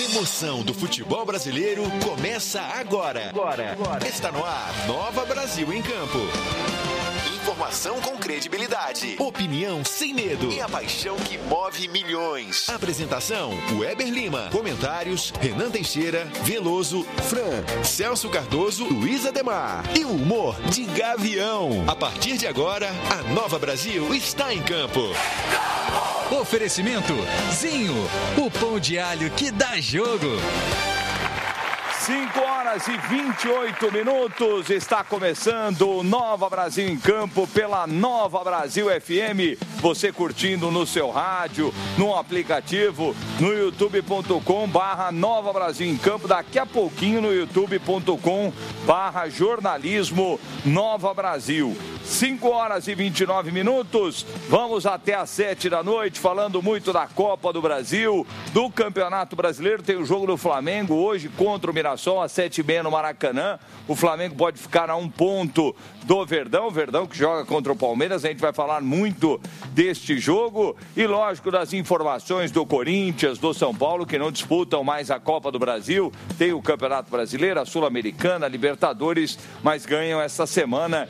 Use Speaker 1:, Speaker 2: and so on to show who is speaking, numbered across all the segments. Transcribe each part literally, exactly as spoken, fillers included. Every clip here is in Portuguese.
Speaker 1: emoção do futebol brasileiro começa agora. Agora. Agora. Está no ar, Nova Brasil em Campo. Informação com credibilidade, opinião sem medo e a paixão que move milhões. Apresentação, Weber Lima. Comentários, Renan Teixeira, Veloso, Fran, Celso Cardoso, Luiz Ademar. E o humor de Gavião. A partir de agora, a Nova Brasil está em campo.
Speaker 2: Oferecimento, Zinho, o pão de alho que dá jogo.
Speaker 3: cinco horas e vinte e oito minutos, está começando o Nova Brasil em Campo pela Nova Brasil F M. Você curtindo no seu rádio, no aplicativo, no youtube ponto com barra Nova Brasil em Campo. Daqui a pouquinho no youtube ponto com barra jornalismo Nova Brasil. cinco horas e vinte e nove minutos, vamos até às sete da noite, falando muito da Copa do Brasil, do Campeonato Brasileiro. Tem o jogo do Flamengo hoje contra o Mirassol, às sete e meia no Maracanã. O Flamengo pode ficar a um ponto do Verdão, o Verdão que joga contra o Palmeiras. A gente vai falar muito deste jogo e, lógico, das informações do Corinthians, do São Paulo, que não disputam mais a Copa do Brasil. Tem o Campeonato Brasileiro, a Sul-Americana, a Libertadores, mas ganham essa semana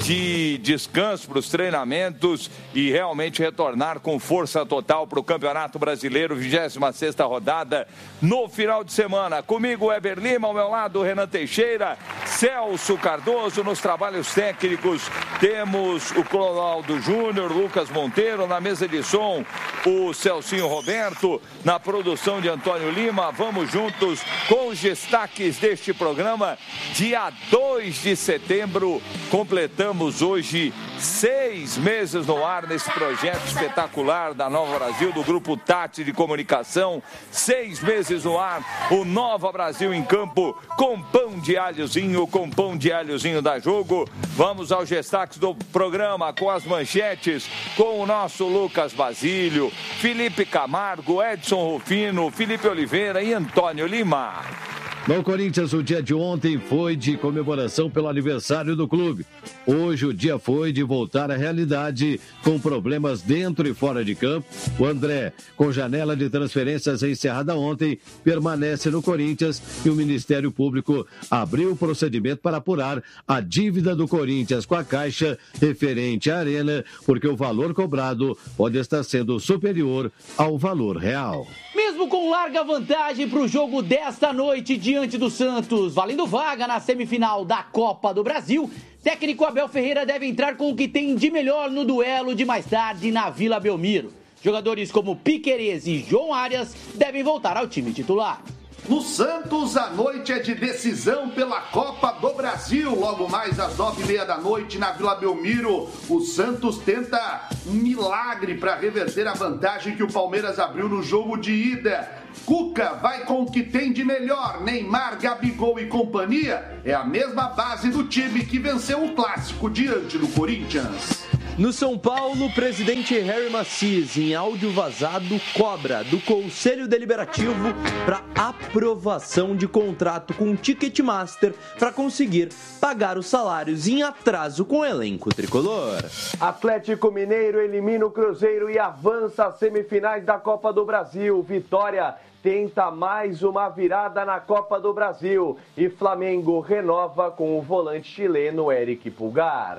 Speaker 3: de descanso para os treinamentos e realmente retornar com força total para o Campeonato Brasileiro, vigésima sexta rodada no final de semana. Comigo, Weber Lima, ao meu lado, Renan Teixeira, Celso Cardoso nos trabalhos técnicos. Temos o Clodoaldo Júnior, Lucas Monteiro, na mesa de som, o Celcinho Roberto, na produção de Antônio Lima. Vamos juntos com os destaques deste programa. Dia dois de setembro, completamos hoje seis meses no ar nesse projeto espetacular da Nova Brasil, do Grupo Tati de Comunicação. Seis meses no ar, o Nova Brasil em Campo, com pão de alhozinho, com pão de alhozinho da jogo. Vamos aos destaques do programa, com as manchetes, com o nosso Lucas Basílio, Felipe Camargo, Edson Rufino, Felipe Oliveira e Antônio Lima.
Speaker 4: No Corinthians, o dia de ontem foi de comemoração pelo aniversário do clube. Hoje o dia foi de voltar à realidade, com problemas dentro e fora de campo. O André, com janela de transferências encerrada ontem, permanece no Corinthians e o Ministério Público abriu o procedimento para apurar a dívida do Corinthians com a Caixa referente à Arena, porque o valor cobrado pode estar sendo superior ao valor real.
Speaker 5: Mesmo com larga vantagem para o jogo desta noite diante do Santos, valendo vaga na semifinal da Copa do Brasil, técnico Abel Ferreira deve entrar com o que tem de melhor no duelo de mais tarde na Vila Belmiro. Jogadores como Piquerez e João Arias devem voltar ao time titular.
Speaker 6: No Santos, a noite é de decisão pela Copa do Brasil. Logo mais às nove e meia da noite na Vila Belmiro, o Santos tenta um milagre para reverter a vantagem que o Palmeiras abriu no jogo de ida. Cuca vai com o que tem de melhor. Neymar, Gabigol e companhia é a mesma base do time que venceu o clássico diante do Corinthians.
Speaker 7: No São Paulo, o presidente Harry Macias, em áudio vazado, cobra do Conselho Deliberativo para aprovação de contrato com o Ticketmaster para conseguir pagar os salários em atraso com o elenco tricolor.
Speaker 8: Atlético Mineiro elimina o Cruzeiro e avança às semifinais da Copa do Brasil. Vitória tenta mais uma virada na Copa do Brasil e Flamengo renova com o volante chileno Eric Pulgar.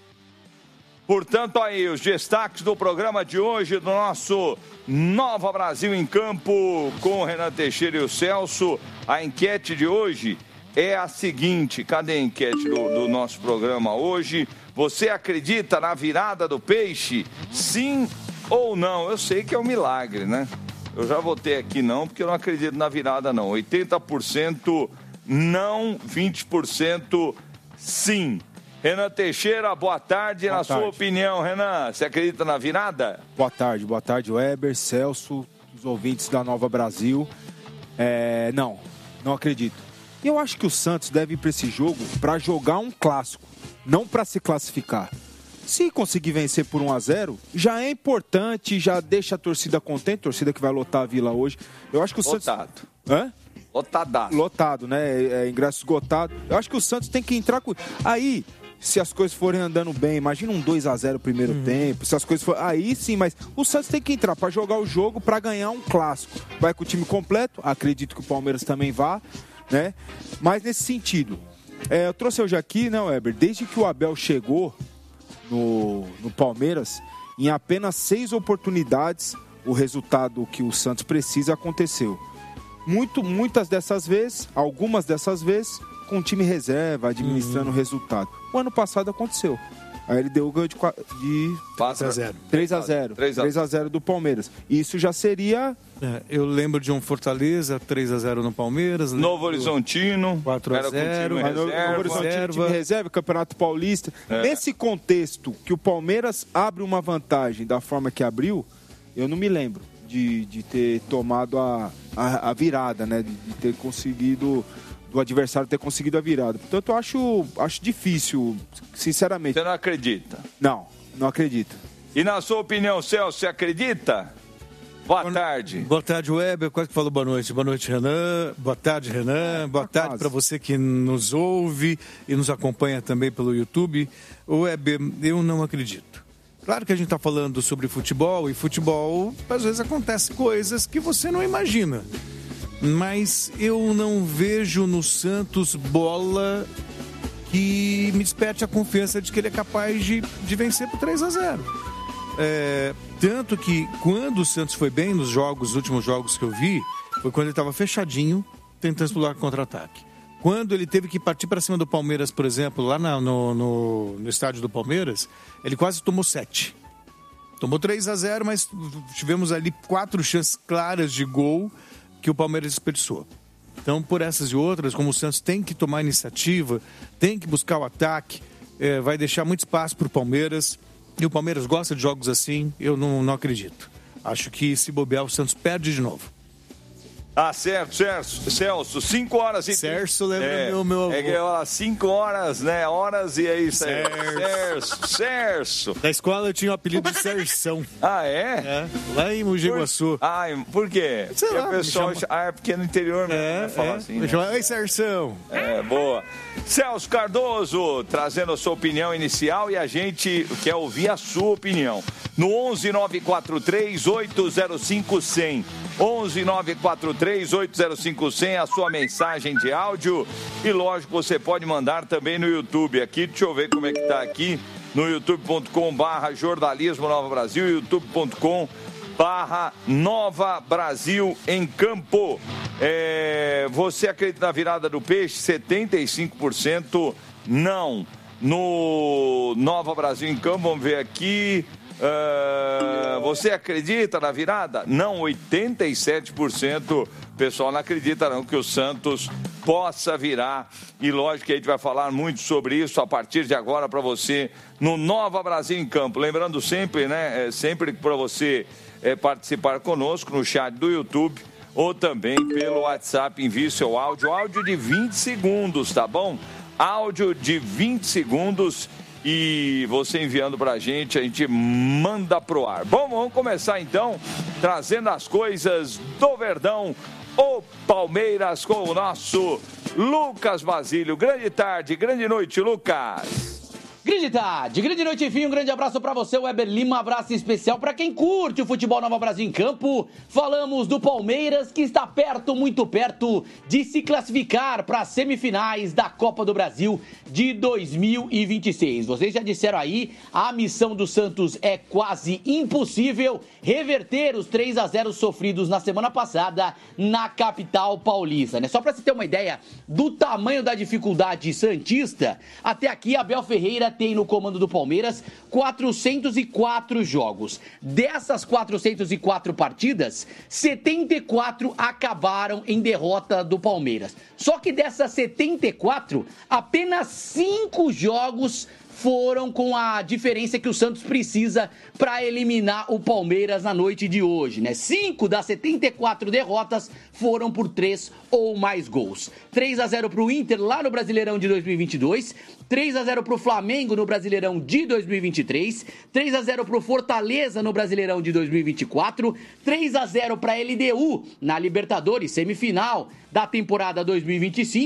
Speaker 3: Portanto, aí, os destaques do programa de hoje, do nosso Nova Brasil em Campo, com o Renan Teixeira e o Celso. A enquete de hoje é a seguinte: cadê a enquete do, do nosso programa hoje? Você acredita na virada do Peixe? Sim ou não? Eu sei que é um milagre, né? Eu já votei aqui não, porque eu não acredito na virada, não. oitenta por cento não, vinte por cento sim. Renan Teixeira, boa tarde. Boa na tarde. Sua opinião, Renan, você acredita na virada?
Speaker 9: Boa tarde, boa tarde, Weber, Celso, os ouvintes da Nova Brasil. É, não, não acredito. E eu acho que o Santos deve ir para esse jogo para jogar um clássico, não para se classificar. Se conseguir vencer por um a zero, já é importante, já deixa a torcida contente, torcida que vai lotar a Vila hoje. Eu acho que o Santos...
Speaker 3: Lotado.
Speaker 9: Hã?
Speaker 3: Lotadaço.
Speaker 9: Lotado, né? É, ingresso esgotado. Eu acho que o Santos tem que entrar com... Aí... se as coisas forem andando bem. Imagina um dois a zero no primeiro uhum. tempo, se as coisas forem... Aí sim, mas o Santos tem que entrar para jogar o jogo, para ganhar um clássico. Vai com o time completo, acredito que o Palmeiras também vá, né? Mas nesse sentido, é, eu trouxe hoje aqui, né, Weber, desde que o Abel chegou no, no Palmeiras, em apenas seis oportunidades, o resultado que o Santos precisa aconteceu. Muito, muitas dessas vezes, algumas dessas vezes, com o time reserva, administrando o uhum. resultado. O ano passado aconteceu. Aí ele deu o ganho de, de
Speaker 3: três a zero.
Speaker 9: três a zero. três a zero do Palmeiras. Isso já seria...
Speaker 2: É, eu lembro de um Fortaleza, três a zero no Palmeiras.
Speaker 3: Novo Horizontino,
Speaker 2: quatro a zero.
Speaker 3: Era com time reserva.
Speaker 9: Novo Horizontino, time reserva, Campeonato Paulista. É. Nesse contexto que o Palmeiras abre uma vantagem da forma que abriu, eu não me lembro de, de ter tomado a, a, a virada, né? De, de ter conseguido... do adversário ter conseguido a virada. Portanto, eu acho, acho difícil, sinceramente.
Speaker 3: Você não acredita?
Speaker 9: Não, não acredito.
Speaker 3: E na sua opinião, Celso, você acredita? Boa, boa tarde.
Speaker 2: Boa tarde, Weber. Quase que falou boa noite. Boa noite, Renan. Boa tarde, Renan. É, boa tarde para você que nos ouve e nos acompanha também pelo YouTube. Weber, eu não acredito. Claro que a gente está falando sobre futebol, e futebol, às vezes, acontece coisas que você não imagina. Mas eu não vejo no Santos bola que me desperte a confiança de que ele é capaz de, de vencer por três a zero. É, tanto que quando o Santos foi bem nos jogos, os últimos jogos que eu vi, foi quando ele estava fechadinho, tentando explorar contra-ataque. Quando ele teve que partir para cima do Palmeiras, por exemplo, lá na, no, no, no estádio do Palmeiras, ele quase tomou sete. Tomou três a zero, mas tivemos ali quatro chances claras de gol que o Palmeiras desperdiçou. Então, por essas e outras, como o Santos tem que tomar iniciativa, tem que buscar o ataque, é, vai deixar muito espaço para o Palmeiras, e o Palmeiras gosta de jogos assim, eu não, não acredito. Acho que se bobear, o Santos perde de novo.
Speaker 3: Ah, certo, Celso, Celso, cinco horas e...
Speaker 2: Celso lembra
Speaker 3: é,
Speaker 2: meu, meu avô.
Speaker 3: É que ó, cinco horas, né, horas e aí, Celso, Celso.
Speaker 2: Na escola eu tinha o apelido de Cersão.
Speaker 3: Ah, é?
Speaker 2: É, lá em Mogi Guaçu.
Speaker 3: Ah, por quê?
Speaker 2: Sei lá,
Speaker 3: o pessoal, chama... ah, é porque é no interior mesmo,
Speaker 2: é,
Speaker 3: né, falar
Speaker 2: é.
Speaker 3: assim,
Speaker 2: Me
Speaker 3: né?
Speaker 2: chama, oi, Cersão.
Speaker 3: É, boa. Celso Cardoso, trazendo a sua opinião inicial, e a gente quer ouvir a sua opinião. No onze nove quatro três oito zero cinco cem. onze nove quatro três oito zero cinco cem, a sua mensagem de áudio. E lógico, você pode mandar também no YouTube aqui. Deixa eu ver como é que tá aqui. No youtube ponto com barra jornalismo Nova Brasil, youtube ponto com barra Nova Brasil em Campo. É, você acredita na virada do peixe? setenta e cinco por cento não. No Nova Brasil em Campo, vamos ver aqui. Uh, você acredita na virada? Não, oitenta e sete por cento. O pessoal não acredita não que o Santos possa virar. E lógico que a gente vai falar muito sobre isso a partir de agora para você no Nova Brasil em Campo. Lembrando sempre, né, é, sempre para você é, participar conosco no chat do YouTube ou também pelo WhatsApp, envie seu áudio, áudio de vinte segundos, tá bom? Áudio de vinte segundos. E você enviando pra gente, a gente manda pro ar. Bom, vamos começar então, trazendo as coisas do Verdão, o Palmeiras com o nosso Lucas Basílio. Grande tarde, grande noite, Lucas.
Speaker 5: Grande tarde, grande noite, enfim, um grande abraço pra você, Weber Lima, um abraço especial pra quem curte o futebol Nova Brasil em Campo. Falamos do Palmeiras, que está perto, muito perto, de se classificar para as semifinais da Copa do Brasil de dois mil e vinte e seis. Vocês já disseram aí, a missão do Santos é quase impossível, reverter os três a zero sofridos na semana passada na capital paulista, né? Só pra você ter uma ideia do tamanho da dificuldade santista, até aqui Abel Ferreira tem no comando do Palmeiras quatrocentos e quatro jogos. Dessas quatrocentas e quatro partidas, setenta e quatro acabaram em derrota do Palmeiras. Só que dessas setenta e quatro, apenas cinco jogos foram com a diferença que o Santos precisa para eliminar o Palmeiras na noite de hoje, né? Cinco das setenta e quatro derrotas foram por três ou mais gols. três a zero para o Inter lá no Brasileirão de dois mil e vinte e dois, três a zero para o Flamengo no Brasileirão de dois mil e vinte e três, três a zero para o Fortaleza no Brasileirão de dois mil e vinte e quatro, três a zero para a L D U na Libertadores, semifinal da temporada dois mil e vinte e cinco,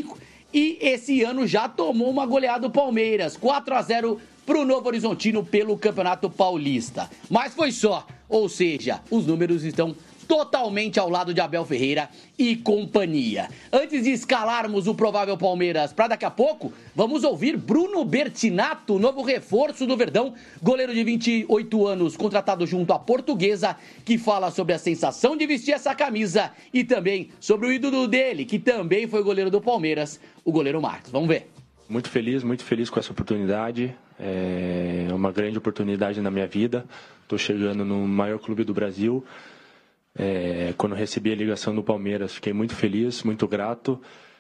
Speaker 5: e esse ano já tomou uma goleada do Palmeiras, quatro a zero pro Novo Horizontino pelo Campeonato Paulista. Mas foi só, ou seja, os números estão totalmente ao lado de Abel Ferreira e companhia. Antes de escalarmos o provável Palmeiras para daqui a pouco, vamos ouvir Bruno Bertinato, novo reforço do Verdão, goleiro de vinte e oito anos, contratado junto à Portuguesa, que fala sobre a sensação de vestir essa camisa e também sobre o ídolo dele, que também foi goleiro do Palmeiras, o goleiro Marcos. Vamos ver.
Speaker 10: Muito feliz, muito feliz com essa oportunidade. É uma grande oportunidade na minha vida. Estou chegando no maior clube do Brasil. É, quando recebi a ligação do Palmeiras, fiquei muito feliz, muito grato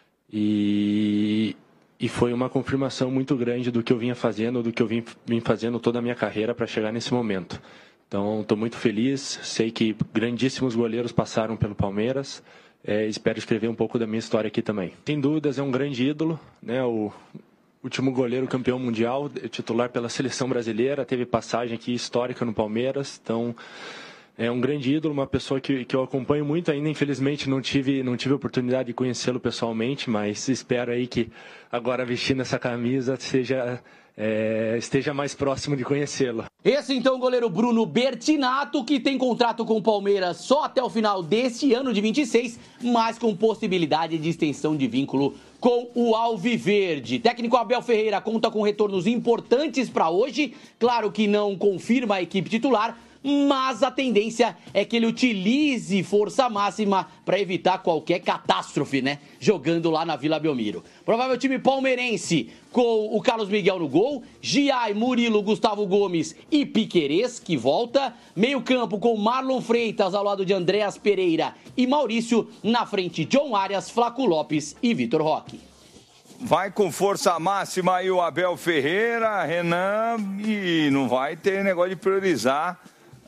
Speaker 10: e, e foi uma confirmação muito grande do que eu vinha fazendo, do que eu vim, vim fazendo toda a minha carreira para chegar nesse momento. Então, estou muito feliz, sei que grandíssimos goleiros passaram pelo Palmeiras, é, espero escrever um pouco da minha história aqui também. Sem dúvidas, é um grande ídolo, né? O último goleiro campeão mundial, titular pela seleção brasileira, teve passagem aqui histórica no Palmeiras, então... É um grande ídolo, uma pessoa que, que eu acompanho muito ainda, infelizmente não tive, não tive a oportunidade de conhecê-lo pessoalmente, mas espero aí que agora vestindo essa camisa seja, é, esteja mais próximo de conhecê-lo.
Speaker 5: Esse então o goleiro Bruno Bertinato, que tem contrato com o Palmeiras só até o final deste ano de vinte e seis, mas com possibilidade de extensão de vínculo com o Alviverde. Técnico Abel Ferreira conta com retornos importantes para hoje, claro que não confirma a equipe titular, mas a tendência é que ele utilize força máxima para evitar qualquer catástrofe, né? Jogando lá na Vila Belmiro. Provável time palmeirense com o Carlos Miguel no gol, Giai, Murilo, Gustavo Gomes e Piquerez, que volta. Meio campo com Marlon Freitas ao lado de Andréas Pereira e Maurício. Na frente, John Arias, Flaco Lopes e Vitor Roque.
Speaker 3: Vai com força máxima aí o Abel Ferreira, Renan, e não vai ter negócio de priorizar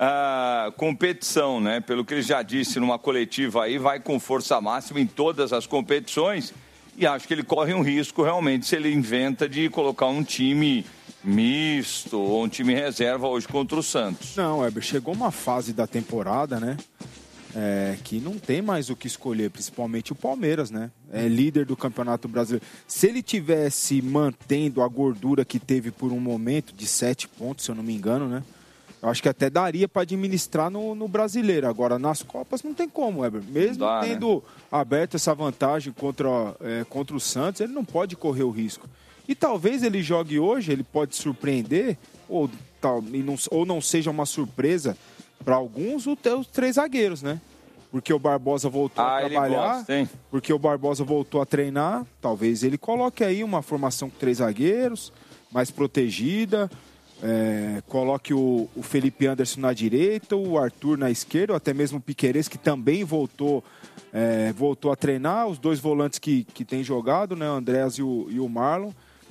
Speaker 3: a competição, né? Pelo que ele já disse numa coletiva aí, vai com força máxima em todas as competições e acho que ele corre um risco realmente se ele inventa de colocar um time misto ou um time reserva hoje contra o Santos.
Speaker 9: Não, Heber, chegou uma fase da temporada, né? É, que não tem mais o que escolher, principalmente o Palmeiras, né? É líder do Campeonato Brasileiro. Se ele tivesse mantendo a gordura que teve por um momento, de sete pontos, se eu não me engano, né? Eu acho que até daria para administrar no, no Brasileiro. Agora, nas Copas, não tem como, Heber. Mesmo dá, tendo né? aberto essa vantagem contra, é, contra o Santos, ele não pode correr o risco. E talvez ele jogue hoje, ele pode surpreender, ou, tal, e não, ou não seja uma surpresa para alguns, os três zagueiros, né? Porque o Barbosa voltou ah, a trabalhar, gosta, porque o Barbosa voltou a treinar, talvez ele coloque aí uma formação com três zagueiros, mais protegida. É, coloque o, o Felipe Anderson na direita, o Arthur na esquerda, ou até mesmo o Piquerez, que também voltou, é, voltou a treinar, os dois volantes que, que têm jogado, né, o Andréas e o, e o Marlon.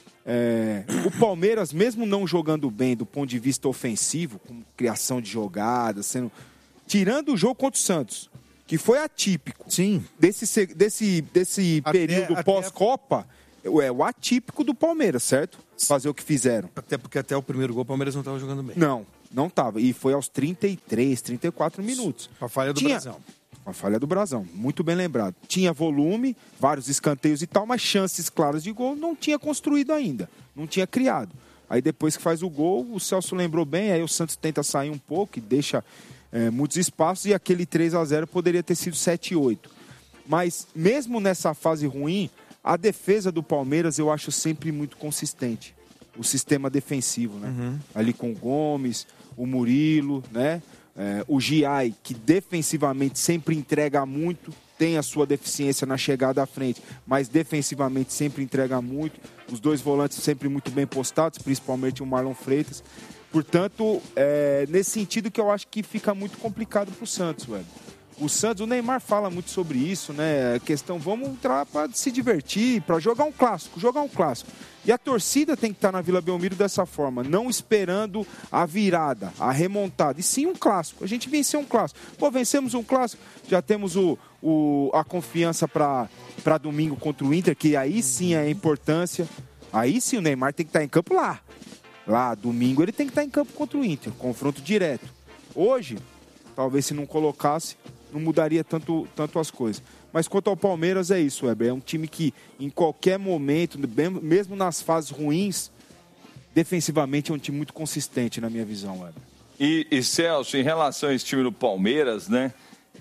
Speaker 9: É, o Palmeiras, mesmo não jogando bem do ponto de vista ofensivo, com criação de jogadas, sendo, tirando o jogo contra o Santos, que foi atípico.
Speaker 2: Sim.
Speaker 9: Desse, desse, desse
Speaker 2: até,
Speaker 9: período
Speaker 2: até...
Speaker 9: pós-Copa, é o atípico do Palmeiras, certo? Fazer o que fizeram.
Speaker 2: Até porque até o primeiro gol o Palmeiras não estava jogando bem.
Speaker 9: Não, não estava. E foi aos trinta e três, trinta e quatro minutos.
Speaker 2: A falha do
Speaker 9: Tinha...
Speaker 2: Brasão.
Speaker 9: A falha do Brasão, muito bem lembrado. Tinha volume, vários escanteios e tal, mas chances claras de gol não tinha construído ainda. Não tinha criado. Aí depois que faz o gol, o Celso lembrou bem, aí o Santos tenta sair um pouco e deixa é, muitos espaços, e aquele três a zero poderia ter sido sete a oito. Mas mesmo nessa fase ruim, a defesa do Palmeiras eu acho sempre muito consistente. O sistema defensivo, né? Uhum. Ali com o Gomes, o Murilo, né? É, o Giai, que defensivamente sempre entrega muito, tem a sua deficiência na chegada à frente, mas defensivamente sempre entrega muito. Os dois volantes sempre muito bem postados, principalmente o Marlon Freitas. Portanto, é nesse sentido que eu acho que fica muito complicado para o Santos, velho. O Santos, o Neymar fala muito sobre isso, né? A questão, vamos entrar para se divertir, para jogar um clássico, jogar um clássico. E a torcida tem que estar na Vila Belmiro dessa forma, não esperando a virada, a remontada, e sim um clássico. A gente venceu um clássico. Pô, vencemos um clássico, já temos o, o, a confiança para domingo contra o Inter, que aí sim é a importância. Aí sim o Neymar tem que estar em campo lá. Lá, domingo, ele tem que estar em campo contra o Inter, confronto direto. Hoje, talvez se não colocasse, não mudaria tanto, tanto as coisas. Mas quanto ao Palmeiras, é isso, Weber. É um time que, em qualquer momento, mesmo nas fases ruins, defensivamente é um time muito consistente, na minha visão, Weber.
Speaker 3: E, e Celso, em relação a esse time do Palmeiras, né?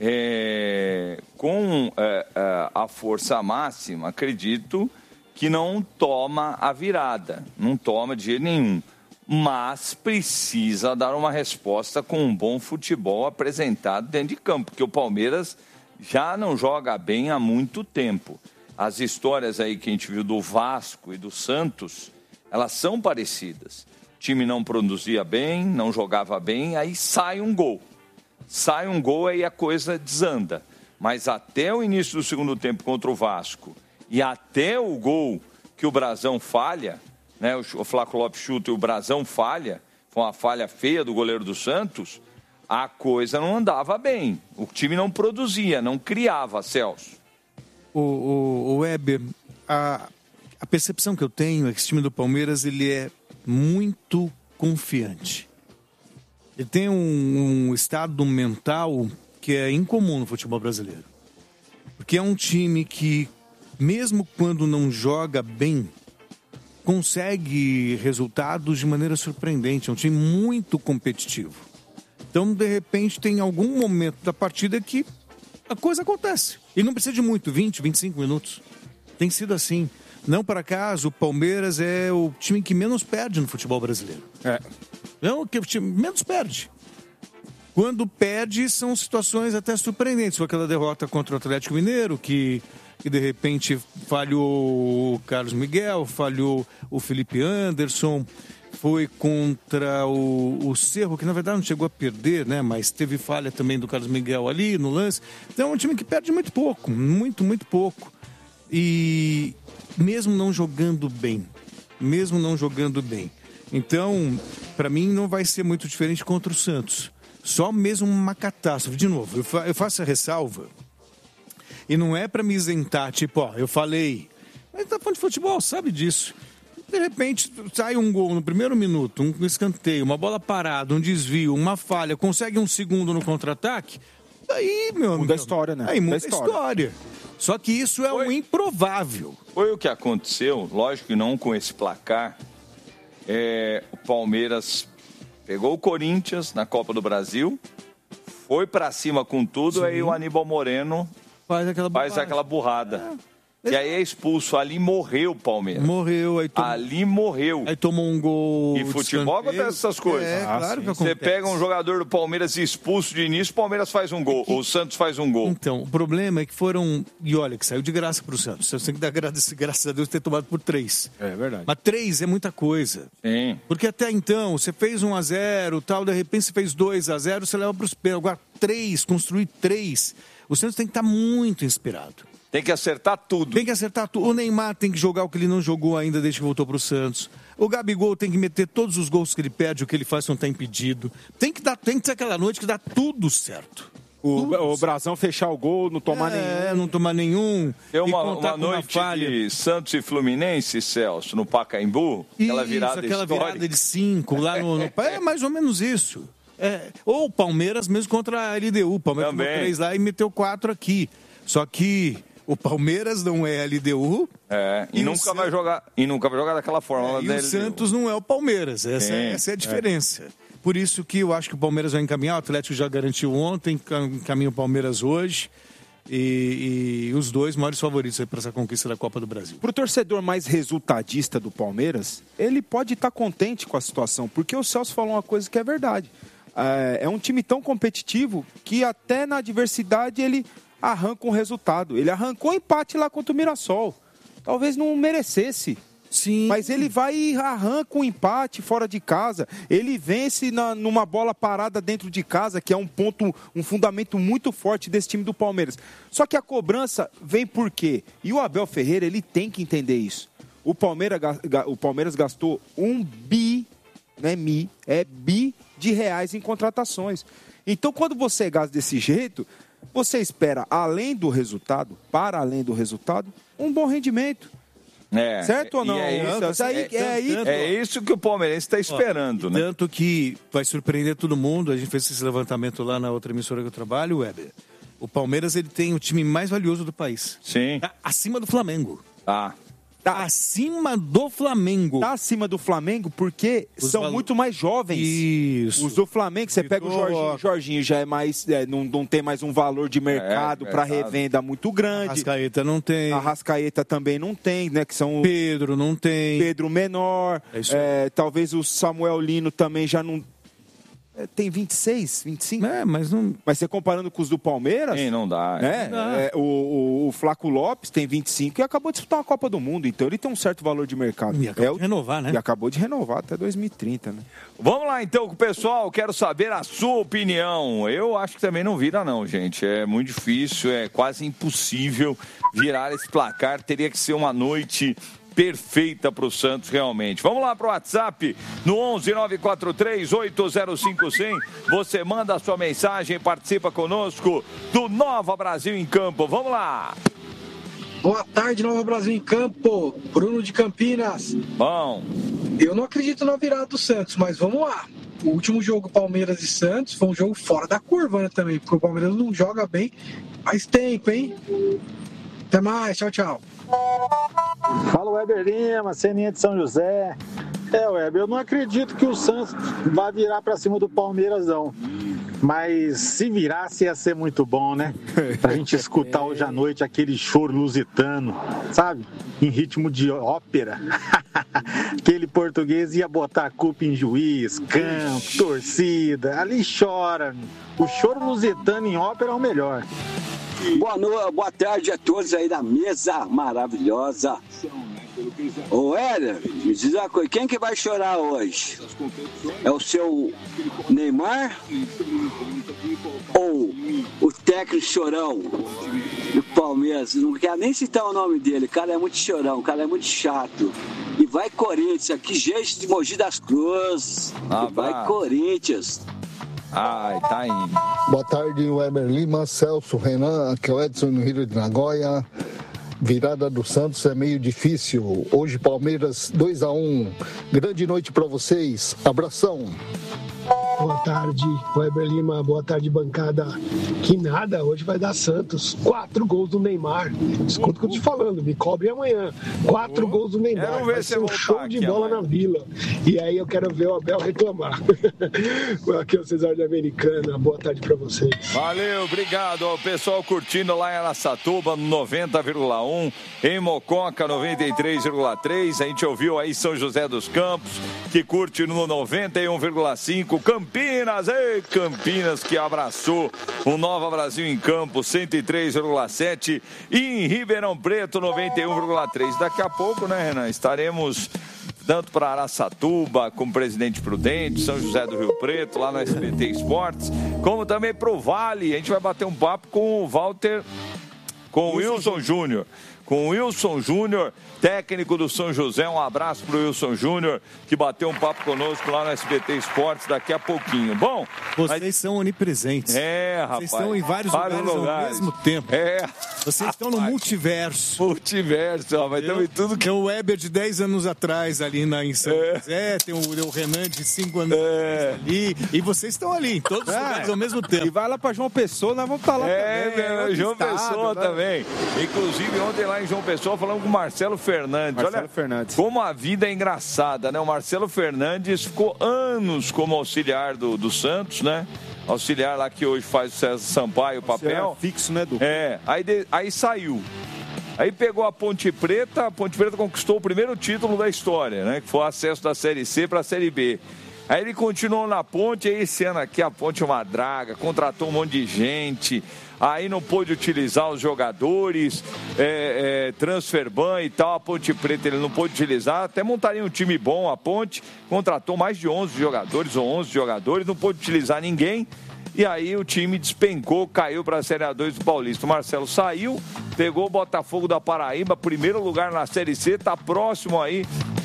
Speaker 3: É, com é, é, a força máxima, acredito que não toma a virada, não toma de jeito nenhum, mas precisa dar uma resposta com um bom futebol apresentado dentro de campo, porque o Palmeiras já não joga bem há muito tempo. As histórias aí que a gente viu do Vasco e do Santos, elas são parecidas. O time não produzia bem, não jogava bem, aí sai um gol. Sai um gol, aí a coisa desanda. Mas até o início do segundo tempo contra o Vasco e até o gol que o Brazão falha, né, o Flaco Lopes chuta e o Brazão falha, foi uma falha feia do goleiro do Santos, a coisa não andava bem. O time não produzia, não criava, Celso.
Speaker 2: O, o, o Weber, a, a percepção que eu tenho é que esse time do Palmeiras ele é muito confiante. Ele tem um, um estado mental que é incomum no futebol brasileiro. Porque é um time que, mesmo quando não joga bem, consegue resultados de maneira surpreendente. É um time muito competitivo. Então, de repente, tem algum momento da partida que a coisa acontece. E não precisa de muito, vinte, vinte e cinco minutos. Tem sido assim. Não por acaso, o Palmeiras é o time que menos perde no futebol brasileiro.
Speaker 9: É.
Speaker 2: Não, que o time menos perde. Quando perde, são situações até surpreendentes. Foi aquela derrota contra o Atlético Mineiro, que, que de repente falhou o Carlos Miguel, falhou o Felipe Anderson, foi contra o, o Cerro, que na verdade não chegou a perder, né? Mas teve falha também do Carlos Miguel ali no lance. Então é um time que perde muito pouco, muito, muito pouco. E mesmo não jogando bem, mesmo não jogando bem. Então, para mim, não vai ser muito diferente contra o Santos. Só mesmo uma catástrofe. De novo, eu, fa- eu faço a ressalva. E não é para me isentar, tipo, ó, eu falei. Mas tá falando de futebol, sabe disso. De repente, sai um gol no primeiro minuto, um escanteio, uma bola parada, um desvio, uma falha, consegue um segundo no contra-ataque. Aí, meu amigo.
Speaker 9: Muda a história, né?
Speaker 2: Aí muda a
Speaker 9: história.
Speaker 2: história. Só que isso é
Speaker 3: Foi.
Speaker 2: um improvável.
Speaker 3: Foi o que aconteceu, lógico que não com esse placar. É, o Palmeiras pegou o Corinthians na Copa do Brasil, foi pra cima com tudo,
Speaker 2: Sim.
Speaker 3: aí o Aníbal Moreno
Speaker 2: Faz aquela
Speaker 3: faz
Speaker 2: bobagem.
Speaker 3: aquela burrada. E aí é expulso, ali morreu o Palmeiras.
Speaker 2: Morreu, aí tomou,
Speaker 3: Ali morreu.
Speaker 2: aí tomou um gol.
Speaker 3: E
Speaker 2: de
Speaker 3: futebol
Speaker 2: escanteio.
Speaker 3: acontece essas coisas.
Speaker 2: É,
Speaker 3: Ah,
Speaker 2: claro
Speaker 3: sim.
Speaker 2: que acontece.
Speaker 3: Você pega um jogador do Palmeiras expulso de início, o Palmeiras faz um gol, o Santos faz um gol.
Speaker 2: Então, o problema é que foram. E olha, que saiu de graça pro Santos. Você tem que dar graças, graças a Deus ter tomado por três.
Speaker 9: É verdade.
Speaker 2: Mas três é muita coisa.
Speaker 3: Sim.
Speaker 2: Porque até então, você fez um a zero, tal, de repente você fez dois a zero, você leva pros pés. Agora, três, construir três. O Santos tem que estar muito inspirado.
Speaker 3: Tem que acertar tudo.
Speaker 2: Tem que acertar tudo. O Neymar tem que jogar o que ele não jogou ainda desde que voltou para o Santos. O Gabigol tem que meter todos os gols que ele perde, o que ele faz não está impedido. Tem que, dar, tem que ser aquela noite que dá tudo certo.
Speaker 9: O,
Speaker 2: Tudo
Speaker 9: o
Speaker 2: certo.
Speaker 9: Brazão fechar o gol, não tomar
Speaker 2: É,
Speaker 9: nenhum.
Speaker 2: não tomar nenhum.
Speaker 3: Deu
Speaker 2: e
Speaker 3: uma,
Speaker 2: contar
Speaker 3: uma
Speaker 2: com
Speaker 3: noite
Speaker 2: falha.
Speaker 3: de Santos e Fluminense, Celso, no Pacaembu. Aquela virada
Speaker 2: isso, aquela
Speaker 3: histórica.
Speaker 2: virada de cinco lá no, no... É mais ou menos isso. É, ou o Palmeiras mesmo contra a L D U. O Palmeiras tomou
Speaker 3: Também.
Speaker 2: três lá e meteu quatro aqui. Só que o Palmeiras não é L D U.
Speaker 3: É, e,
Speaker 2: E o
Speaker 3: nunca
Speaker 2: San-
Speaker 3: vai jogar, e nunca vai jogar daquela forma.
Speaker 2: É,
Speaker 3: lá
Speaker 2: e
Speaker 3: da
Speaker 2: o
Speaker 3: L D U.
Speaker 2: Santos não é o Palmeiras. Essa,
Speaker 3: Sim,
Speaker 2: é, essa é a diferença. Por isso que eu acho que o Palmeiras vai encaminhar. O Atlético já garantiu ontem, encaminha o Palmeiras hoje. E, e os dois maiores favoritos para essa conquista da Copa do Brasil.
Speaker 9: Para o torcedor mais resultadista do Palmeiras, ele pode estar contente com a situação, porque o Celso falou uma coisa que é verdade. É, é um time tão competitivo que até na adversidade ele arranca um resultado. Ele arrancou empate lá contra o Mirassol. Talvez não merecesse.
Speaker 2: Sim.
Speaker 9: Mas ele vai e arranca um empate fora de casa. Ele vence na, numa bola parada dentro de casa, que é um ponto, um fundamento muito forte desse time do Palmeiras. Só que a cobrança vem por quê? E o Abel Ferreira, ele tem que entender isso. O Palmeiras, o Palmeiras gastou um bi, não é mi, é bi de reais em contratações. Então, quando você gasta desse jeito, você espera, além do resultado, para além do resultado, um bom rendimento.
Speaker 3: É,
Speaker 9: Certo ou não?
Speaker 3: e É isso,
Speaker 9: Isso aí-
Speaker 3: é,
Speaker 9: é aí-
Speaker 3: é isso que o palmeirense está esperando,
Speaker 2: Ó,
Speaker 3: né?
Speaker 2: Tanto que vai surpreender todo mundo. A gente fez esse levantamento lá na outra emissora que eu trabalho, Weber. O Palmeiras ele tem o time mais valioso do país.
Speaker 3: Sim.
Speaker 2: Tá acima do Flamengo.
Speaker 3: Tá.
Speaker 2: Tá acima do Flamengo.
Speaker 9: Tá acima do Flamengo porque
Speaker 2: Os
Speaker 9: são
Speaker 2: valo-
Speaker 9: muito mais jovens.
Speaker 2: Isso.
Speaker 9: Os do Flamengo, você pega o
Speaker 2: Vitor
Speaker 9: Jorginho, o
Speaker 2: Roque.
Speaker 9: Jorginho já é mais, é, não, não tem mais um valor de mercado
Speaker 3: É,
Speaker 9: para
Speaker 3: mercado.
Speaker 9: revenda muito grande.
Speaker 2: Arrascaeta não tem.
Speaker 9: A Rascaeta também não tem, né? Que são o
Speaker 2: Pedro não tem.
Speaker 9: Pedro menor.
Speaker 2: É isso aí.
Speaker 9: é, talvez o Samuel Lino também já não. é, tem vinte e seis, vinte e cinco.
Speaker 2: É, mas não.
Speaker 9: Mas você comparando com os do Palmeiras.
Speaker 3: Sim, não dá.
Speaker 9: né?
Speaker 2: Não dá.
Speaker 9: É, o, o, o Flaco Lopes tem vinte e cinco e acabou de disputar uma Copa do Mundo, então ele tem um certo valor de mercado.
Speaker 2: E acabou
Speaker 9: É o-
Speaker 2: de renovar, né?
Speaker 9: E acabou de renovar até dois mil e trinta, né?
Speaker 3: Vamos lá então com o pessoal, quero saber a sua opinião. Eu acho que também não vira não, gente. É muito difícil, é quase impossível virar esse placar. Teria que ser uma noite perfeita para o Santos, realmente. Vamos lá para o WhatsApp, no onze nove quatro três oito zero cinco zero zero. Você manda a sua mensagem e participa conosco do Nova Brasil em Campo. Vamos lá.
Speaker 11: Boa tarde, Nova Brasil em Campo. Bruno de Campinas.
Speaker 3: Bom,
Speaker 11: Eu não acredito na virada do Santos, mas vamos lá. O último jogo Palmeiras e Santos foi um jogo fora da curva, né, também, porque o Palmeiras não joga bem faz tempo, hein? Até mais, tchau, tchau.
Speaker 12: Fala, Weber Lima, Ceninha de São José. É, Weber, eu não acredito que o Santos vai virar pra cima do Palmeiras, não. Mas se virasse ia ser muito bom, né? Pra gente escutar hoje à noite aquele choro lusitano, sabe? Em ritmo de ópera. Aquele português ia botar a culpa em juiz, campo, torcida. Ali chora. O choro lusitano em ópera é o melhor.
Speaker 13: Boa noite, boa tarde a todos aí da mesa maravilhosa. Ô, Éder, me diz uma coisa, quem que vai chorar hoje? É o seu Neymar ou o técnico chorão do Palmeiras? Não quero nem citar o nome dele, o cara é muito chorão, o cara é muito chato. E vai Corinthians, aqui gente de Mogi das Cruzes.
Speaker 3: Ah,
Speaker 13: E vai
Speaker 3: vá.
Speaker 13: Corinthians.
Speaker 3: ai, tá indo.
Speaker 14: Boa tarde, Weber Lima, Celso, Renan, aqui é o Edson no Rio de Nagoya. Virada do Santos é meio difícil. Hoje Palmeiras dois a um. Grande noite para vocês. Abração.
Speaker 15: Boa tarde, Weber Lima. Boa tarde, bancada. Que nada, hoje vai dar Santos. Quatro gols do Neymar. Escuta o que eu tô te falando, me cobre amanhã. Quatro gols do Neymar.
Speaker 3: Quero ver
Speaker 15: Vai
Speaker 3: você
Speaker 15: ser um
Speaker 3: voltar
Speaker 15: show de
Speaker 3: aqui
Speaker 15: bola
Speaker 3: amanhã.
Speaker 15: na Vila. E aí eu quero ver o Abel reclamar. Aqui é o Cesar da Americana. Boa tarde pra vocês.
Speaker 3: Valeu, obrigado ao pessoal curtindo lá em Araçatuba no noventa vírgula um, em Mococa noventa e três vírgula três. A gente ouviu aí São José dos Campos, que curte no noventa e um vírgula cinco. Campinas, ei, Campinas, que abraçou o Nova Brasil em Campo, cento e três vírgula sete. E em Ribeirão Preto, noventa e um vírgula três. Daqui a pouco, né, Renan, estaremos tanto para Araçatuba, como Presidente Prudente, São José do Rio Preto, lá no S B T Esportes, como também para o Vale. A gente vai bater um papo com o Walter, com o Wilson Júnior. Com o Wilson Júnior, técnico do São José. Um abraço para o Wilson Júnior, que bateu um papo conosco lá no S B T Esportes daqui a pouquinho. Bom,
Speaker 2: Vocês
Speaker 3: mas...
Speaker 2: são onipresentes.
Speaker 3: É, rapaz.
Speaker 2: Vocês estão em vários,
Speaker 3: Vários
Speaker 2: lugares,
Speaker 3: lugares.
Speaker 2: ao mesmo tempo.
Speaker 3: É.
Speaker 2: Vocês estão no multiverso.
Speaker 3: Multiverso, ó, mas estamos em tudo que...
Speaker 2: Tem o Weber de dez anos atrás ali na, em São
Speaker 3: É.
Speaker 2: José, tem o, o Renan de cinco anos
Speaker 3: É.
Speaker 2: ali, e vocês estão ali, em todos os
Speaker 9: É.
Speaker 2: lugares ao mesmo tempo.
Speaker 9: E vai lá pra João Pessoa, nós vamos estar lá
Speaker 3: É,
Speaker 9: também.
Speaker 3: meu,
Speaker 9: outro
Speaker 3: João
Speaker 9: estado,
Speaker 3: Pessoa
Speaker 9: né?
Speaker 3: também. Inclusive, ontem lá em João Pessoa, falamos com o Marcelo Fernandes.
Speaker 9: Marcelo
Speaker 3: Olha
Speaker 9: Fernandes.
Speaker 3: como a vida é engraçada, né? O Marcelo Fernandes ficou anos como auxiliar do, do Santos, né? Auxiliar lá que hoje faz o César Sampaio o papel.
Speaker 9: Fixo, né, Du?
Speaker 3: É, aí, de- aí saiu. Aí pegou a Ponte Preta, a Ponte Preta conquistou o primeiro título da história, né? Que foi o acesso da Série C para a Série B. Aí ele continuou na Ponte, aí esse ano aqui a Ponte é uma draga, contratou um monte de gente, aí não pôde utilizar os jogadores, é, é, transfer ban e tal, a Ponte Preta ele não pôde utilizar, até montaria um time bom, a Ponte contratou mais de onze jogadores ou onze jogadores, não pôde utilizar ninguém. E aí o time despencou, caiu para a Série A dois do Paulista. O Marcelo saiu, pegou o Botafogo da Paraíba, primeiro lugar na Série C, está próximo aí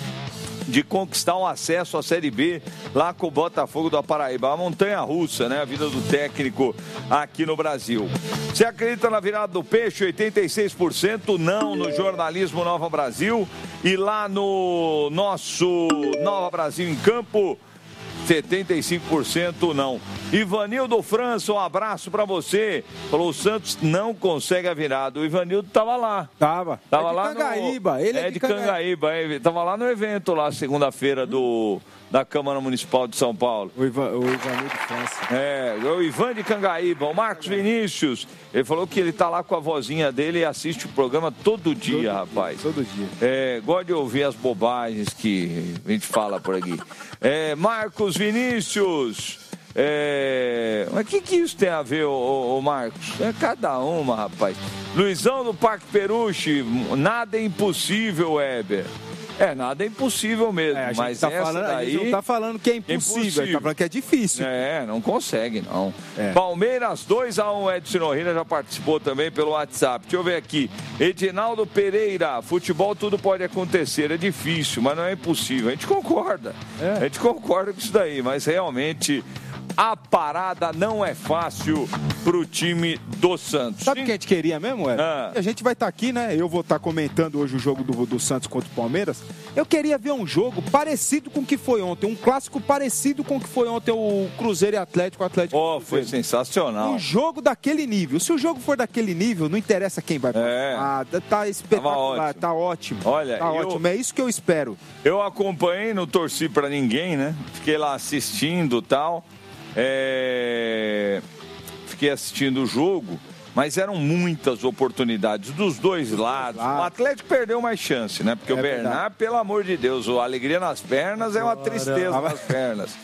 Speaker 3: de conquistar um acesso à Série B lá com o Botafogo da Paraíba. A montanha-russa, né? A vida do técnico aqui no Brasil. Você acredita na virada do peixe? oitenta e seis por cento não no jornalismo Nova Brasil. E lá no nosso Nova Brasil em Campo, setenta e cinco por cento não. Ivanildo França, um abraço pra você. Falou, o Santos não consegue a virada. O Ivanildo tava lá.
Speaker 9: Tava.
Speaker 3: Tava
Speaker 9: é de
Speaker 3: lá
Speaker 9: Cangaíba.
Speaker 3: no...
Speaker 9: Ele é,
Speaker 3: é
Speaker 9: de,
Speaker 3: de
Speaker 9: Cangaíba.
Speaker 3: Cangaíba. É, tava lá no evento, lá, segunda-feira, do... da Câmara Municipal de São Paulo.
Speaker 9: O, Ivan, o Ivanildo França.
Speaker 3: É, o Ivan de Cangaíba. O Marcos Vinícius, ele falou que ele tá lá com a vozinha dele e assiste o programa todo dia, todo rapaz.
Speaker 9: Dia, todo dia.
Speaker 3: É, gosta de ouvir as bobagens que a gente fala por aqui. É, Marcos Vinícius. É... Mas o que, que isso tem a ver, ô, ô Marcos? É cada uma, rapaz. Luizão do Parque Peruche, nada é impossível, Weber. É, nada é impossível mesmo,
Speaker 9: é,
Speaker 3: mas
Speaker 9: tá
Speaker 3: essa
Speaker 9: falando,
Speaker 3: daí...
Speaker 9: A gente não tá falando que é impossível,
Speaker 3: impossível.
Speaker 9: A gente tá falando que é difícil.
Speaker 3: É, não consegue, não.
Speaker 9: É.
Speaker 3: Palmeiras dois a um, Edson Norrina já participou também pelo WhatsApp. Deixa eu ver aqui. Edinaldo Pereira, futebol tudo pode acontecer, é difícil, mas não é impossível. A gente concorda, é. a gente concorda com isso daí, mas realmente... A parada não é fácil pro time do Santos.
Speaker 9: Sabe o que a gente queria mesmo, Ed? Ah. A gente vai estar tá aqui, né? Eu vou estar tá comentando hoje o jogo do, do Santos contra o Palmeiras. Eu queria ver um jogo parecido com o que foi ontem. Um clássico parecido com o que foi ontem o Cruzeiro e Atlético. Atlético
Speaker 3: oh, foi sensacional.
Speaker 9: Um jogo daquele nível. Se o jogo for daquele nível, não interessa quem vai passar.
Speaker 3: É.
Speaker 9: Ah, tá espetacular, ótimo. tá ótimo.
Speaker 3: Olha,
Speaker 9: tá
Speaker 3: eu,
Speaker 9: ótimo. É isso que eu espero.
Speaker 3: Eu acompanhei, não torci pra ninguém, né? Fiquei lá assistindo e tal. É... Fiquei assistindo o jogo, mas eram muitas oportunidades dos dois lados. O Atlético perdeu mais chance, né? Porque é o Bernard, verdade. Pelo amor de Deus, a alegria nas pernas é uma tristeza nas pernas.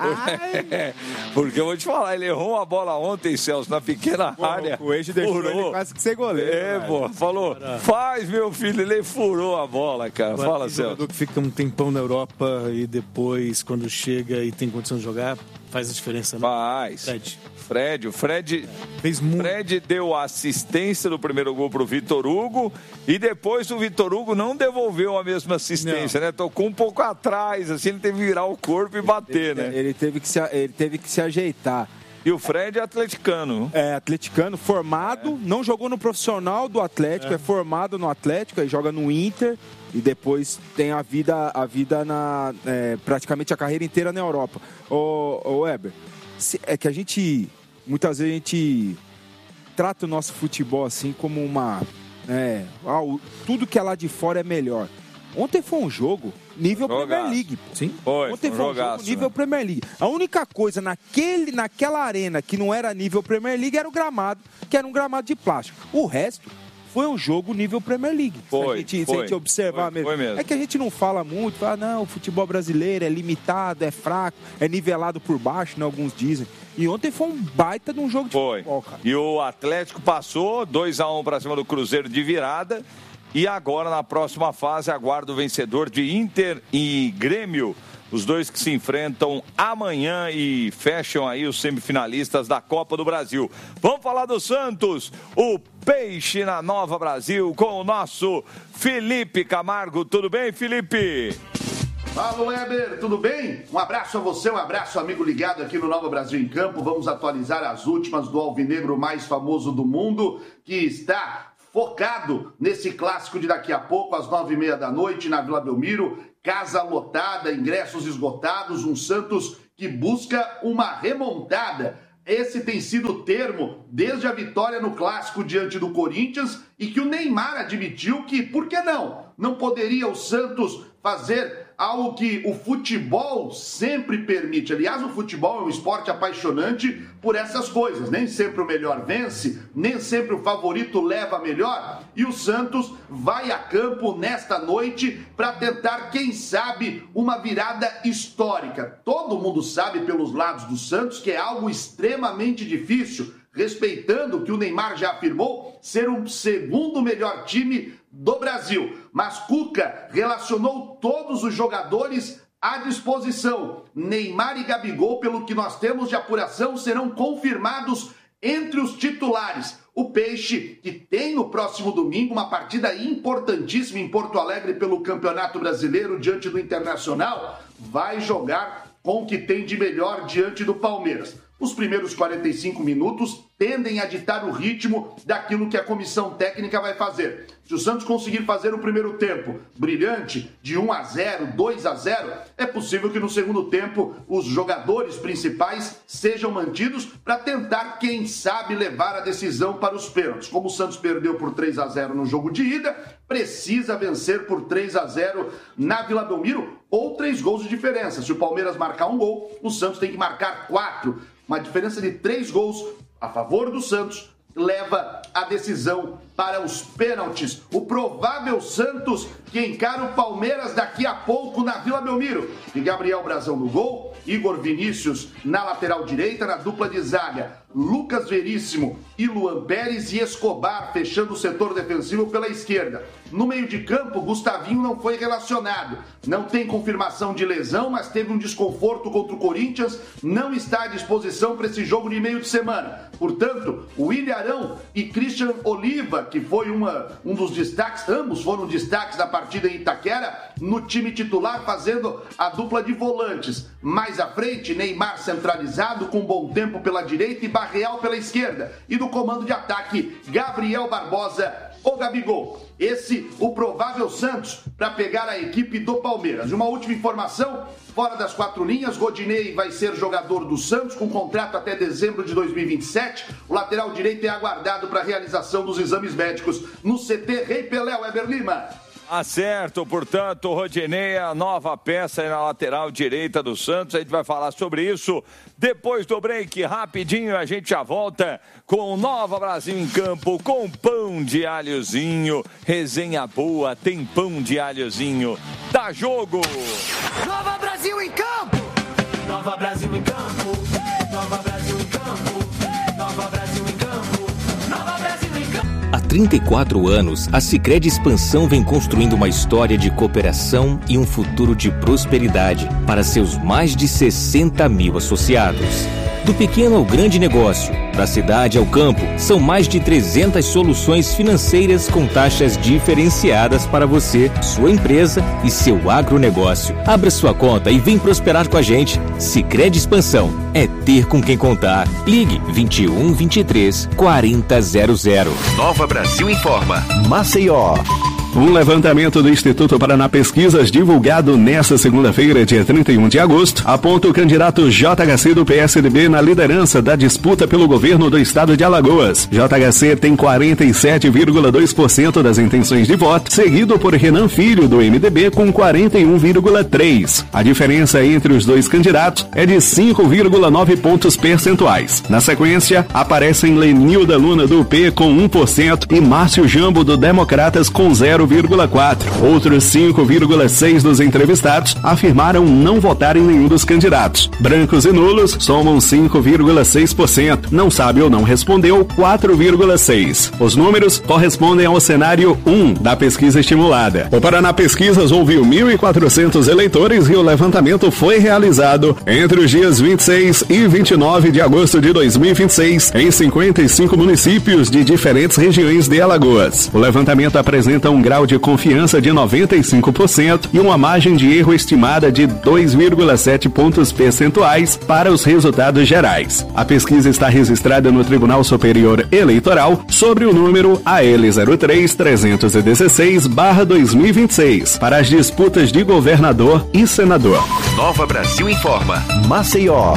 Speaker 3: É, porque eu vou te falar, ele errou uma bola ontem, Celso, na pequena pô, área.
Speaker 9: O Eixo deixou ele quase que ser goleiro.
Speaker 3: É, cara. Pô, falou, faz, meu filho, ele furou a bola, cara. Agora, Fala, Celso. O
Speaker 2: jogador que fica um tempão na Europa e depois, quando chega e tem condição de jogar, faz a diferença, né?
Speaker 3: Faz. Fred. Fred, o Fred, fez muito. Fred deu a assistência do primeiro gol pro Vitor Hugo e depois o Vitor Hugo não devolveu a mesma assistência, não. né? Tocou um pouco atrás, assim, ele teve que virar o corpo e bater,
Speaker 9: ele,
Speaker 3: né?
Speaker 9: Ele teve, que se, ele teve que se ajeitar.
Speaker 3: E o Fred é atleticano.
Speaker 9: É, atleticano, formado, é. não jogou no profissional do Atlético, é. é formado no Atlético, aí joga no Inter e depois tem a vida, a vida na, é, praticamente a carreira inteira na Europa. Ô, ô Weber, se, é que a gente, muitas vezes a gente trata o nosso futebol assim como uma, é, ah, o, tudo que é lá de fora é melhor. Ontem foi um jogo nível jogaço. Premier League. Pô.
Speaker 3: Sim. Foi,
Speaker 9: Ontem
Speaker 3: foi,
Speaker 9: foi um
Speaker 3: jogaço,
Speaker 9: jogo nível
Speaker 3: né?
Speaker 9: Premier League. A única coisa naquele, naquela arena que não era nível Premier League era o gramado, que era um gramado de plástico. O resto foi um jogo nível Premier League.
Speaker 3: Foi,
Speaker 9: se a gente,
Speaker 3: foi,
Speaker 9: se a gente observar
Speaker 3: foi,
Speaker 9: mesmo.
Speaker 3: Foi mesmo.
Speaker 9: É que a gente não fala muito, fala, não, o futebol brasileiro é limitado, é fraco, é nivelado por baixo, né? Alguns dizem. E ontem foi um baita de um jogo de
Speaker 3: foi.
Speaker 9: futebol, cara.
Speaker 3: E o Atlético passou dois a um para cima do Cruzeiro de virada. E agora, na próxima fase, aguarda o vencedor de Inter e Grêmio. Os dois que se enfrentam amanhã e fecham aí os semifinalistas da Copa do Brasil. Vamos falar do Santos, o Peixe na Nova Brasil, com o nosso Felipe Camargo. Tudo bem, Felipe?
Speaker 6: Fala, Weber, tudo bem? Um abraço a você, um abraço, amigo ligado aqui no Nova Brasil em Campo. Vamos atualizar as últimas do alvinegro mais famoso do mundo, que está focado nesse clássico de daqui a pouco, às nove e meia da noite, na Vila Belmiro. Casa lotada, ingressos esgotados, um Santos que busca uma remontada. Esse tem sido o termo desde a vitória no clássico diante do Corinthians e que o Neymar admitiu que, por que não? Não poderia o Santos fazer algo que o futebol sempre permite. Aliás, o futebol é um esporte apaixonante por essas coisas. Nem sempre o melhor vence, nem sempre o favorito leva a melhor. E o Santos vai a campo nesta noite para tentar, quem sabe, uma virada histórica. Todo mundo sabe pelos lados do Santos que é algo extremamente difícil, respeitando que o Neymar já afirmou ser o segundo melhor time do Brasil. Mas Cuca relacionou todos os jogadores à disposição. Neymar e Gabigol, pelo que nós temos de apuração, serão confirmados entre os titulares. O Peixe, que tem no próximo domingo uma partida importantíssima em Porto Alegre pelo Campeonato Brasileiro diante do Internacional, vai jogar com o que tem de melhor diante do Palmeiras. Os primeiros quarenta e cinco minutos tendem a ditar o ritmo daquilo que a comissão técnica vai fazer. Se o Santos conseguir fazer o primeiro tempo brilhante, de um a zero, dois a zero, é possível que no segundo tempo os jogadores principais sejam mantidos para tentar, quem sabe, levar a decisão para os pênaltis. Como o Santos perdeu por três a zero no jogo de ida, precisa vencer por três a zero na Vila Belmiro ou três gols de diferença. Se o Palmeiras marcar um gol, o Santos tem que marcar quatro. Uma diferença de três gols a favor do Santos leva a decisão para os pênaltis. O provável Santos que encara o Palmeiras daqui a pouco na Vila Belmiro. E Gabriel Brazão no gol, Igor Vinícius na lateral direita, na dupla de zaga, Lucas Veríssimo e Luan Pérez, e Escobar fechando o setor defensivo pela esquerda. No meio de campo, Gustavinho não foi relacionado. Não tem confirmação de lesão, mas teve um desconforto contra o Corinthians. Não está à disposição para esse jogo de meio de semana. Portanto, o Ilharão e Christian Oliva, que foi uma, um dos destaques, ambos foram destaques da partida em Itaquera, no time titular, fazendo a dupla de volantes. Mais à frente, Neymar centralizado, com bom tempo pela direita, e Barreal pela esquerda. E no comando de ataque, Gabriel Barbosa, o Gabigol. Esse, o provável Santos, para pegar a equipe do Palmeiras. E uma última informação, fora das quatro linhas, Rodinei vai ser jogador do Santos, com contrato até dezembro de dois mil e vinte e sete. O lateral direito é aguardado para a realização dos exames médicos no C T Rei Pelé, Weber Lima.
Speaker 3: Acerto, portanto, Rodinei, a nova peça aí na lateral direita do Santos. A gente vai falar sobre isso depois do break. Rapidinho, a gente já volta com o Nova Brasil em Campo, com pão de alhozinho. Resenha boa, tem pão de alhozinho. Dá jogo!
Speaker 16: Nova Brasil em Campo! Nova Brasil em Campo! Nova Brasil em Campo! Nova Brasil em Campo! Nova Brasil em Campo!
Speaker 17: Há trinta e quatro anos, a Sicredi Expansão vem construindo uma história de cooperação e um futuro de prosperidade para seus mais de sessenta mil associados. Do pequeno ao grande negócio, da cidade ao campo, são mais de trezentas soluções financeiras com taxas diferenciadas para você, sua empresa e seu agronegócio. Abra sua conta e vem prosperar com a gente. Sicredi Expansão é ter com quem contar. Ligue vinte e um, vinte e três, quarenta zero zero.
Speaker 1: Nova Brasil informa. Maceió.
Speaker 18: Um levantamento do Instituto Paraná Pesquisas, divulgado nesta segunda-feira, dia trinta e um de agosto, aponta o candidato J H C do P S D B na liderança da disputa pelo governo do estado de Alagoas. J H C tem quarenta e sete vírgula dois por cento das intenções de voto, seguido por Renan Filho, do M D B, com quarenta e um vírgula três por cento. A diferença entre os dois candidatos é de cinco vírgula nove pontos percentuais. Na sequência, aparecem Lenilda Luna, do P, com um por cento e Márcio Jambo, do Democratas, com zero vírgula quatro por cento. Outros cinco vírgula seis por cento dos entrevistados afirmaram não votar em nenhum dos candidatos. Brancos e nulos somam cinco vírgula seis por cento. Não sabe ou não respondeu, quatro vírgula seis por cento. Os números correspondem ao cenário um da pesquisa estimulada. O Paraná Pesquisas ouviu mil e quatrocentos eleitores e o levantamento foi realizado entre os dias vinte e seis e vinte e nove de agosto de dois mil e vinte e seis em cinquenta e cinco municípios de diferentes regiões de Alagoas. O levantamento apresenta um grau de confiança de noventa e cinco por cento e uma margem de erro estimada de dois vírgula sete pontos percentuais para os resultados gerais. A pesquisa está registrada no Tribunal Superior Eleitoral sobre o número A L zero três trezentos e dezesseis barra dois mil e vinte e seis para as disputas de governador e senador.
Speaker 1: Nova Brasil informa. Maceió.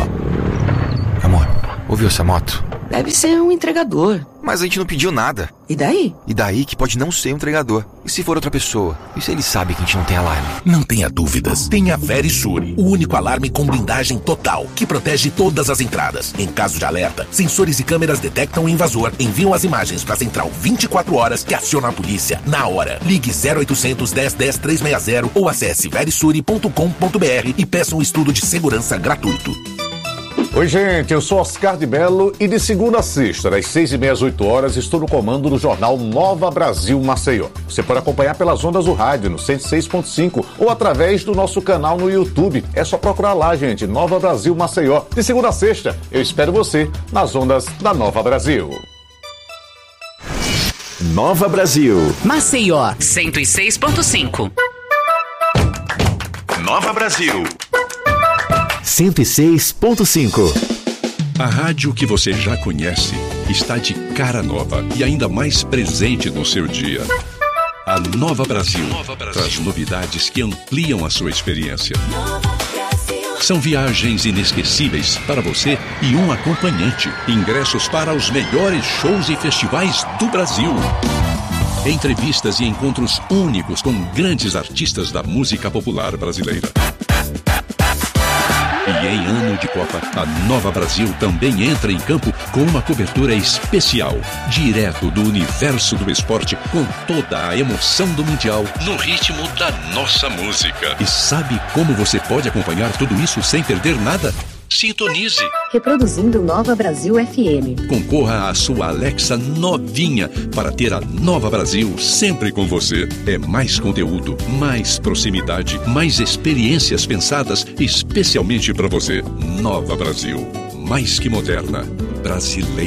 Speaker 19: Amor, ouviu essa moto?
Speaker 20: Deve ser um entregador.
Speaker 19: Mas a gente não pediu nada.
Speaker 20: E daí?
Speaker 19: E daí que pode não ser um entregador. E se for outra pessoa? E se ele sabe que a gente não tem alarme?
Speaker 21: Não tenha dúvidas. Tenha Verisure, o único alarme com blindagem total, que protege todas as entradas. Em caso de alerta, sensores e câmeras detectam o invasor, enviam as imagens para a central vinte e quatro horas, que aciona a polícia na hora. Ligue zero oitocentos, dez, dez, trezentos e sessenta ou acesse verisure ponto com ponto br e peça um estudo de segurança gratuito.
Speaker 22: Oi, gente, eu sou Oscar de Mello e de segunda a sexta, das seis e meia às oito horas, estou no comando do jornal Nova Brasil Maceió. Você pode acompanhar pelas ondas do rádio no cento e seis ponto cinco ou através do nosso canal no YouTube. É só procurar lá, gente, Nova Brasil Maceió. De segunda a sexta, eu espero você nas ondas da Nova Brasil.
Speaker 1: Nova Brasil.
Speaker 23: Maceió, cento e seis ponto cinco.
Speaker 1: Nova Brasil. cento e seis ponto cinco.
Speaker 4: A rádio que você já conhece está de cara nova e ainda mais presente no seu dia. A Nova Brasil, Nova Brasil traz novidades que ampliam a sua experiência. São viagens inesquecíveis para você e um acompanhante. Ingressos para os melhores shows e festivais do Brasil. Entrevistas e encontros únicos com grandes artistas da música popular brasileira. E em ano de Copa, a Nova Brasil também entra em campo com uma cobertura especial, direto do universo do esporte, com toda a emoção do Mundial, no ritmo da nossa música. E sabe como você pode acompanhar tudo isso sem perder nada? Sintonize.
Speaker 7: Reproduzindo Nova Brasil F M.
Speaker 4: Concorra à sua Alexa novinha para ter a Nova Brasil sempre com você. É mais conteúdo, mais proximidade, mais experiências pensadas especialmente para você. Nova Brasil, mais que moderna, brasileira.